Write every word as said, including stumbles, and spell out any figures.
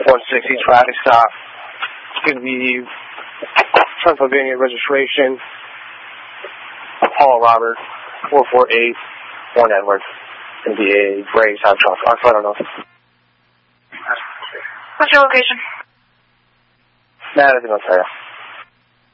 one sixty traffic stop. It's going to be Pennsylvania registration. Paul Robert, four four eight, one Edward. It's going to be a gray side truck. I don't know. What's your location? Nah, I don't know.